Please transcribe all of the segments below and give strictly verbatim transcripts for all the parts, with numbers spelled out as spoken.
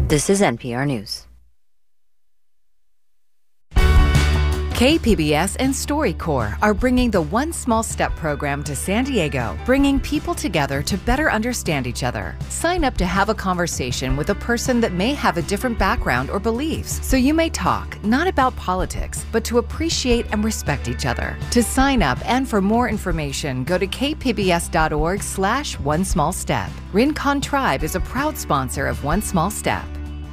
This is N P R News. K P B S and StoryCorps are bringing the One Small Step program to San Diego, bringing people together to better understand each other. Sign up to have a conversation with a person that may have a different background or beliefs, so you may talk not about politics, but to appreciate and respect each other. To sign up and for more information, go to kpbs.org slash one small step. Rincon Tribe is a proud sponsor of One Small Step.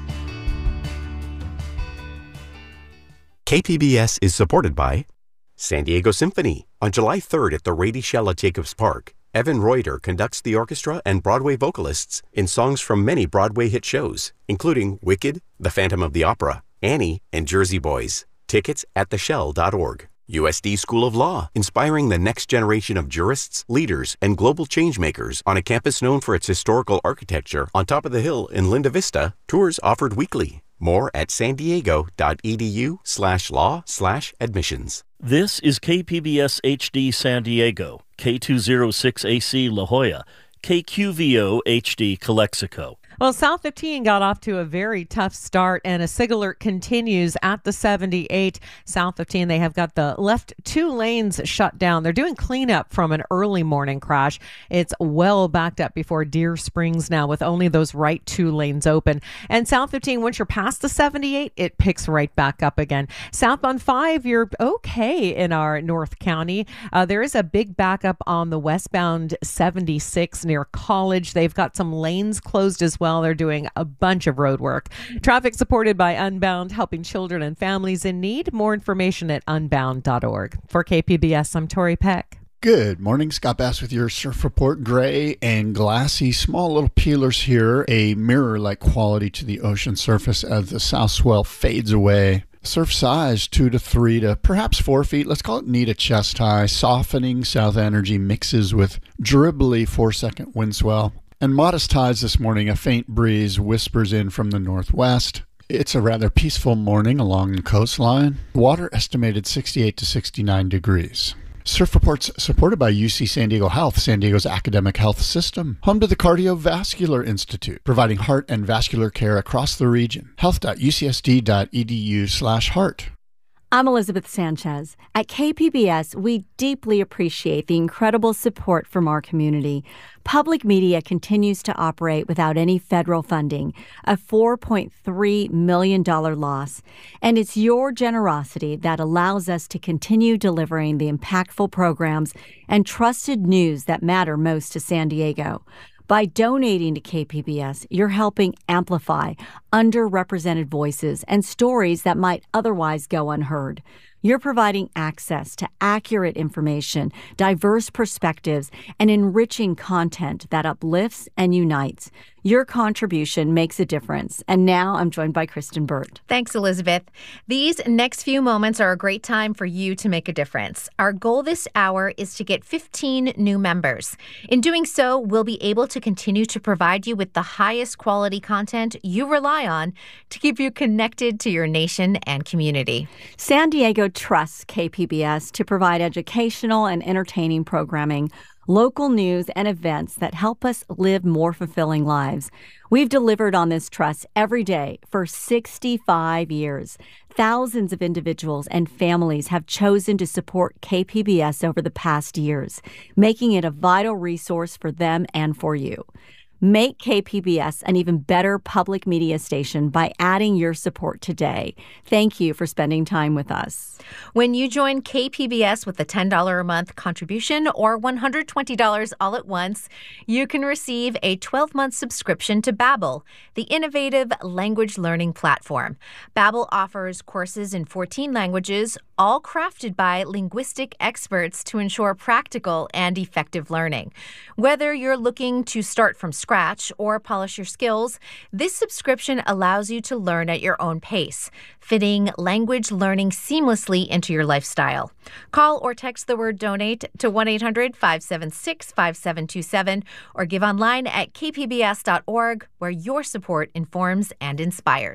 K P B S is supported by San Diego Symphony. On July third at the Rady Shell at Jacobs Park, Evan Reuter conducts the orchestra and Broadway vocalists in songs from many Broadway hit shows, including Wicked, The Phantom of the Opera, Annie, and Jersey Boys. Tickets at the shell dot org. U S D School of Law, inspiring the next generation of jurists, leaders, and global changemakers on a campus known for its historical architecture on top of the hill in Linda Vista. Tours offered weekly. More at san diego dot e d u slash law slash admissions. This is K P B S H D San Diego, K two oh six A C La Jolla, K Q V O H D Calexico. Well, South fifteen got off to a very tough start, and a SIG alert continues at the seventy-eight. South fifteen, they have got the left two lanes shut down. They're doing cleanup from an early morning crash. It's well backed up before Deer Springs now with only those right two lanes open. And South fifteen, once you're past the seventy-eight, it picks right back up again. Southbound five, you're okay in our North County. Uh, there is a big backup on the westbound seventy-six near College. They've got some lanes closed as well. They're doing a bunch of road work. Traffic supported by Unbound, helping children and families in need. More information at unbound dot org. For K P B S, I'm Tori Peck. Good morning. Scott Bass with your surf report. Gray and glassy, small little peelers here. A mirror-like quality to the ocean surface as the south swell fades away. Surf size two to three to perhaps four feet. Let's call it knee to chest high. Softening south energy mixes with dribbly four-second wind swell. And modest tides this morning. A faint breeze whispers in from the northwest. It's a rather peaceful morning along the coastline. Water estimated sixty-eight to sixty-nine degrees. Surf Report's supported by U C San Diego Health, San Diego's academic health system. Home to the Cardiovascular Institute, providing heart and vascular care across the region. health dot u c s d dot e d u slash heart. I'm Elizabeth Sanchez. At K P B S, we deeply appreciate the incredible support from our community. Public media continues to operate without any federal funding, a four point three million dollars loss. And it's your generosity that allows us to continue delivering the impactful programs and trusted news that matter most to San Diego. By donating to K P B S, you're helping amplify underrepresented voices and stories that might otherwise go unheard. You're providing access to accurate information, diverse perspectives, and enriching content that uplifts and unites. Your contribution makes a difference. And now I'm joined by Kristen Burt. Thanks, Elizabeth. These next few moments are a great time for you to make a difference. Our goal this hour is to get fifteen new members. In doing so, we'll be able to continue to provide you with the highest quality content you rely on to keep you connected to your nation and community. San Diego trusts K P B S to provide educational and entertaining programming, local news, and events that help us live more fulfilling lives. We've delivered on this trust every day for sixty-five years. Thousands of individuals and families have chosen to support K P B S over the past years, making it a vital resource for them and for you. Make K P B S an even better public media station by adding your support today. Thank you for spending time with us. When you join K P B S with a ten dollars a month contribution or one hundred twenty dollars all at once, you can receive a twelve-month subscription to Babbel, the innovative language learning platform. Babbel offers courses in fourteen languages, all crafted by linguistic experts to ensure practical and effective learning. Whether you're looking to start from scratch or polish your skills, this subscription allows you to learn at your own pace, fitting language learning seamlessly into your lifestyle. Call or text the word donate to one eight hundred five seven six five seven two seven or give online at k p b s dot org, where your support informs and inspires.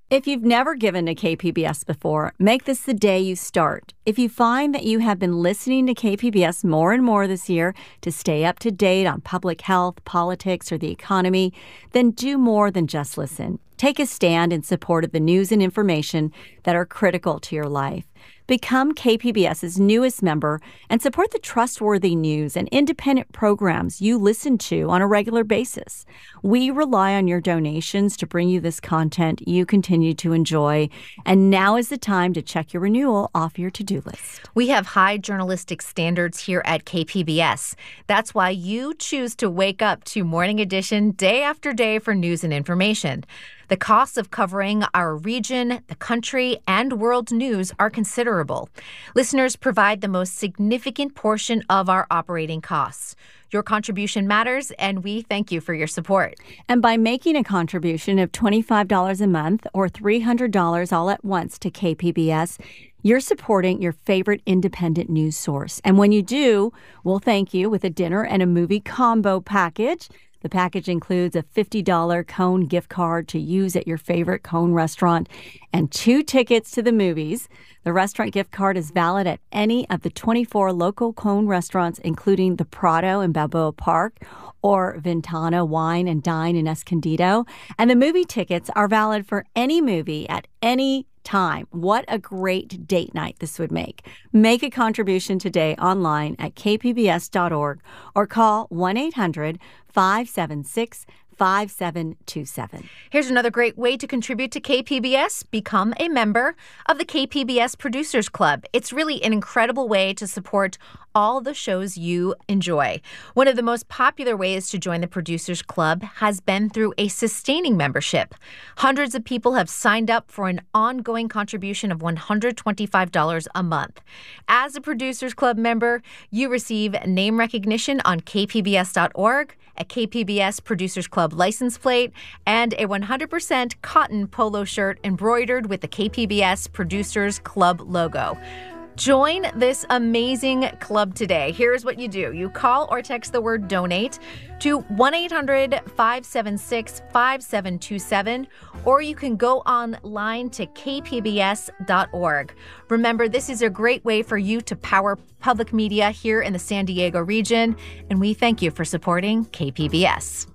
If you've never given to K P B S before, make this the day you start. If you find that you have been listening to K P B S more and more this year to stay up to date on public health, politics, or the economy, then do more than just listen. Take a stand in support of the news and information that are critical to your life. Become KPBS's newest member and support the trustworthy news and independent programs you listen to on a regular basis. We rely on your donations to bring you this content you continue to enjoy, and now is the time to check your renewal off your to-do list. We have high journalistic standards here at K P B S. That's why you choose to wake up to Morning Edition day after day for news and information. The costs of covering our region, the country, and world news are considerable. Listeners provide the most significant portion of our operating costs. Your contribution matters, and we thank you for your support. And by making a contribution of twenty-five dollars a month or three hundred dollars all at once to K P B S, you're supporting your favorite independent news source. And when you do, we'll thank you with a dinner and a movie combo package. The package includes a fifty dollars Cone gift card to use at your favorite Cone restaurant and two tickets to the movies. The restaurant gift card is valid at any of the twenty-four local Cone restaurants, including the Prado in Balboa Park or Ventana Wine and Dine in Escondido. And the movie tickets are valid for any movie at any time. What a great date night this would make. Make a contribution today online at k p b s dot org or call one eight hundred five seven six five seven two seven. Here's another great way to contribute to K P B S. Become a member of the K P B S Producers Club. It's really an incredible way to support all the shows you enjoy. One of the most popular ways to join the Producers Club has been through a sustaining membership. Hundreds of people have signed up for an ongoing contribution of one hundred twenty-five dollars a month. As a Producers Club member, you receive name recognition on k p b s dot org, a K P B S Producers Club license plate, and a one hundred percent cotton polo shirt embroidered with the K P B S Producers Club logo. Join this amazing club today. Here's what you do. You call or text the word donate to one eight hundred five seven six five seven two seven, or you can go online to k p b s dot org. Remember, this is a great way for you to power public media here in the San Diego region, and we thank you for supporting K P B S.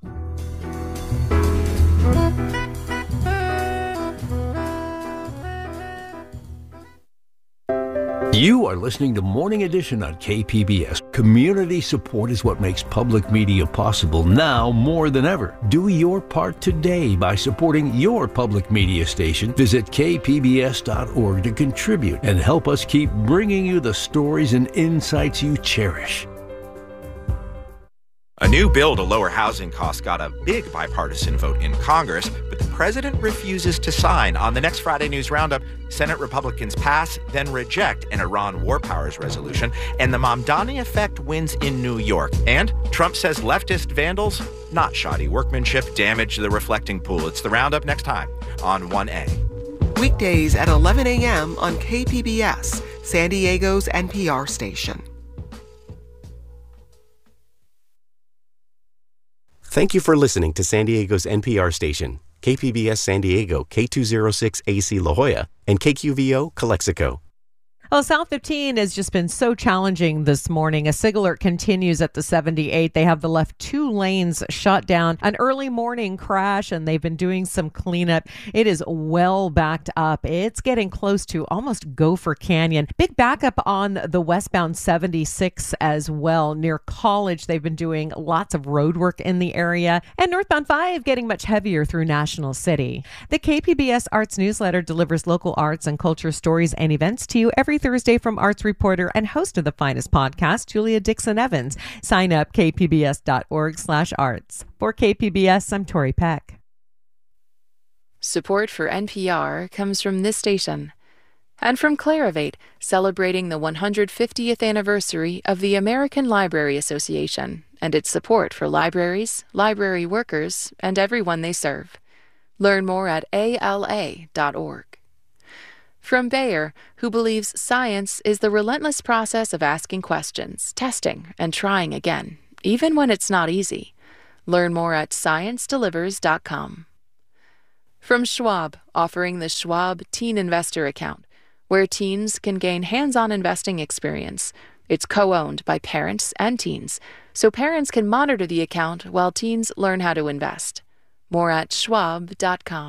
You are listening to Morning Edition on K P B S. Community support is what makes public media possible now more than ever. Do your part today by supporting your public media station. Visit k p b s dot org to contribute and help us keep bringing you the stories and insights you cherish. A new bill to lower housing costs got a big bipartisan vote in Congress, but the president refuses to sign. On the next Friday News Roundup, Senate Republicans pass, then reject an Iran war powers resolution, and the Mamdani effect wins in New York. And Trump says leftist vandals, not shoddy workmanship, damage the reflecting pool. It's the Roundup next time on one A. Weekdays at eleven a.m. on K P B S, San Diego's N P R station. Thank you for listening to San Diego's N P R station, K P B S San Diego, K two oh six A C La Jolla, and K Q V O Calexico. Well, South fifteen has just been so challenging this morning. A SIG alert continues at the seventy-eight. They have the left two lanes shut down. An early morning crash, and they've been doing some cleanup. It is well backed up. It's getting close to almost Gopher Canyon. Big backup on the westbound seventy-six as well. Near College, they've been doing lots of road work in the area. And northbound five getting much heavier through National City. The K P B S Arts newsletter delivers local arts and culture stories and events to you every Thursday from arts reporter and host of the finest podcast, Julia Dixon Evans. Sign up k p b s dot org slash arts. For K P B S, I'm Tori Peck. Support for N P R comes from this station and from Clarivate, celebrating the one hundred fiftieth anniversary of the American Library Association and its support for libraries, library workers, and everyone they serve. Learn more at a l a dot org. From Bayer, who believes science is the relentless process of asking questions, testing, and trying again, even when it's not easy. Learn more at science delivers dot com. From Schwab, offering the Schwab Teen Investor Account, where teens can gain hands-on investing experience. It's co-owned by parents and teens, so parents can monitor the account while teens learn how to invest. More at schwab dot com.